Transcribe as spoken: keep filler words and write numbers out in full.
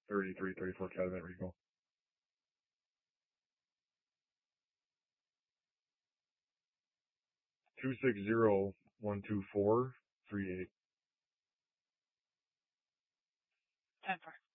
thirty-three, thirty-four Calumet Regal. Two six zero one two four three eight. Ten four.